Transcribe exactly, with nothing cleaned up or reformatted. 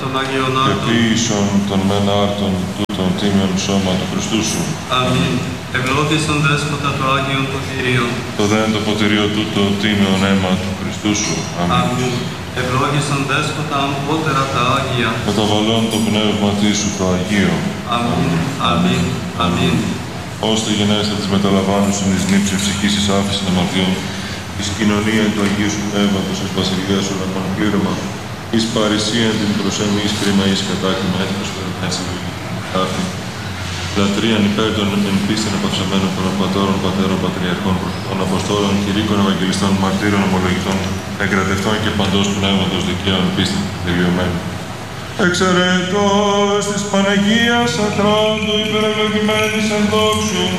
των Αγίων και Άρτων. ποιήσον των μεν άρτων τούτων τίμιον σώμα του Χριστού σου. Αμήν. Ευλόγησον Δέσποτα το Άγιον Ποτηρίων. Το δέν το ποτηρίο τούτο τίμιον αίμα του Χριστού σου. Αμήν. Αμήν. Ευλόγησον Δέσποτα αμφότερα τα Άγια. Μεταβαλών το πνεύμα σου το Αγίο. Αμήν. Αμήν. Αμήν. Ώστε γενέστα της μεταλαμβάνουσιν εις νύψη ψυχής εις άφησιν αμαρτιών, εις κοινωνία του Αγίου σου Πνεύματος, εις βασιλείας σου λαμβάν πλήρωμα, εις παρησίαν την προσέμι, εις κρίμα, εις κατάκριμα, έτοιμος περιτάσει τάφη, λατρείαν υπέρ των εν πίστην επαυσαμένων των πατώρων, πατέρων, πατριαρχών, των Αποστόλων, κηρύκων, Ευαγγελιστών, μαρτύρων, ομολογητών, εγκρατευτών και παντός πνεύματος δικαίων πίστην τελειωμένων. Εξαιρετός της Παναγίας Ατράντου υπερευλογημένης εν δόξου,